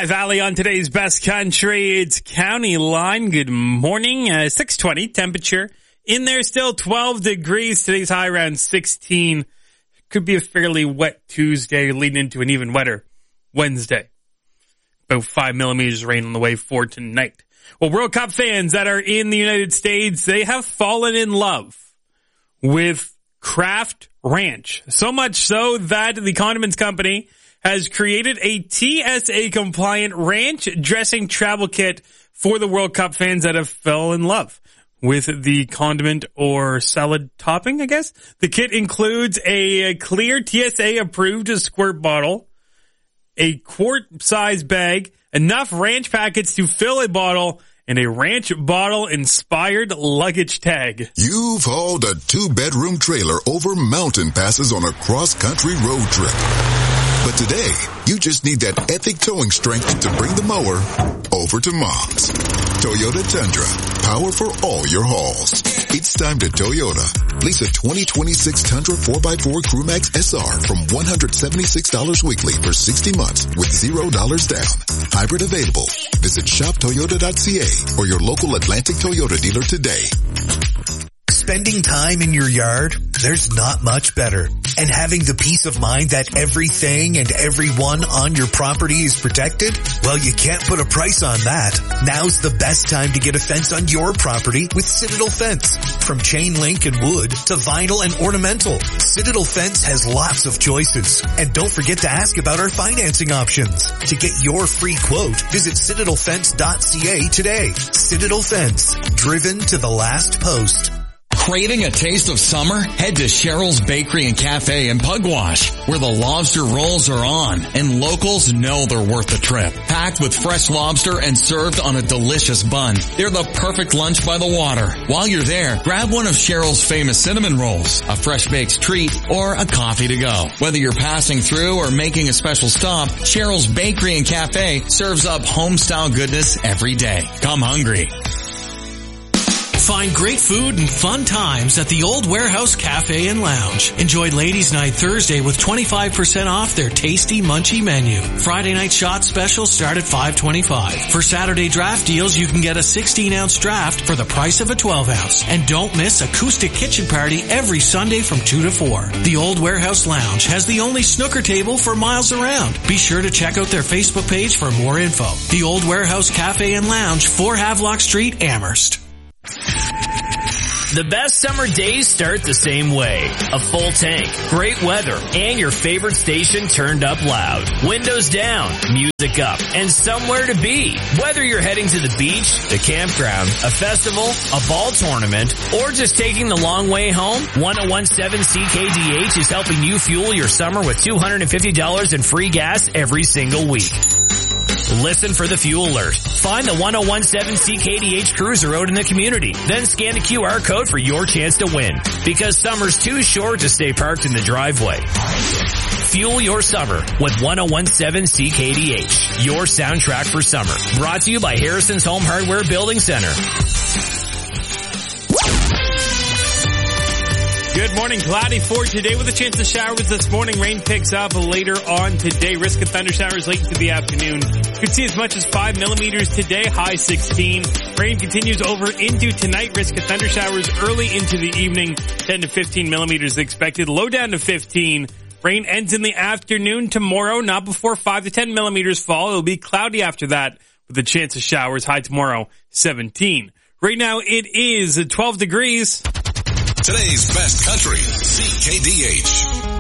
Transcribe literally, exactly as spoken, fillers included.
Hi, Valley, on today's Best Country. It's County Line. Good morning. Uh, six twenty temperature. In there still twelve degrees. Today's high around sixteen. Could be a fairly wet Tuesday leading into an even wetter Wednesday. About five millimeters of rain on the way for tonight. Well, World Cup fans that are in the United States, they have fallen in love with Kraft Ranch. So much so that the condiments company has created a T S A-compliant ranch dressing travel kit for the World Cup fans that have fell in love with the condiment or salad topping, I guess. The kit includes a clear T S A-approved squirt bottle, a quart-size bag, enough ranch packets to fill a bottle, and a ranch bottle-inspired luggage tag. You've hauled a two-bedroom trailer over mountain passes on a cross-country road trip. But today, you just need that epic towing strength to bring the mower over to Mom's. Toyota Tundra, power for all your hauls. It's time to Toyota. Lease a twenty twenty-six Tundra four by four Crewmax S R from one hundred seventy-six dollars weekly for sixty months with zero dollars down. Hybrid available. Visit shop toyota dot c a or your local Atlantic Toyota dealer today. Spending time in your yard, there's not much better. And having the peace of mind that everything and everyone on your property is protected? Well, you can't put a price on that. Now's the best time to get a fence on your property with Citadel Fence. From chain link and wood to vinyl and ornamental, Citadel Fence has lots of choices. And don't forget to ask about our financing options. To get your free quote, visit citadel fence dot c a today. Citadel Fence, driven to the last post. Craving a taste of summer? Head to Cheryl's Bakery and Cafe in Pugwash, where the lobster rolls are on, and locals know they're worth the trip. Packed with fresh lobster and served on a delicious bun, they're the perfect lunch by the water. While you're there, grab one of Cheryl's famous cinnamon rolls, a fresh baked treat, or a coffee to go. Whether you're passing through or making a special stop, Cheryl's Bakery and Cafe serves up home-style goodness every day. Come hungry. Find great food and fun times at the Old Warehouse Cafe and Lounge. Enjoy Ladies' Night Thursday with twenty-five percent off their tasty munchy menu. Friday night shot specials start at five twenty-five. For Saturday draft deals, you can get a sixteen ounce draft for the price of a twelve ounce. And don't miss Acoustic Kitchen Party every Sunday from two to four. The Old Warehouse Lounge has the only snooker table for miles around. Be sure to check out their Facebook page for more info. The Old Warehouse Cafe and Lounge, four Havelock Street, Amherst. The best summer days start the same way. A full tank, great weather, and your favorite station turned up loud. Windows down, music up, and somewhere to be. Whether you're heading to the beach, the campground, a festival, a ball tournament, or just taking the long way home, ten seventeen C K D H is helping you fuel your summer with two hundred fifty dollars in free gas every single week. Listen for the fuel alert. Find the ten seventeen C K D H cruiser out in the community. Then scan the Q R code for your chance to win. Because summer's too short to stay parked in the driveway. Fuel your summer with ten seventeen C K D H. Your soundtrack for summer. Brought to you by Harrison's Home Hardware Building Center. Good morning. Cloudy for today with a chance of showers this morning. Rain picks up later on today. Risk of thunder showers late into the afternoon. Could see as much as five millimeters today, high sixteen. Rain continues over into tonight. Risk of thunder showers early into the evening, ten to fifteen millimeters expected. Low down to fifteen. Rain ends in the afternoon tomorrow, not before five to ten millimeters fall. It'll be cloudy after that with a chance of showers. High tomorrow, seventeen. Right now it is twelve degrees. Today's Best Country, C K D H.